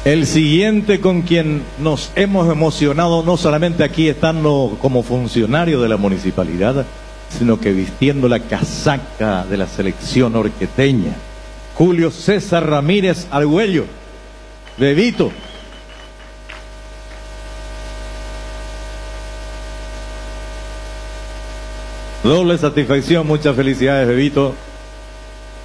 El siguiente con quien nos hemos emocionado, no solamente aquí estando como funcionario de la municipalidad, sino que vistiendo la casaca de la selección orqueteña, Julio César Ramírez Argüello, Bebito. Doble satisfacción, muchas felicidades, Bebito.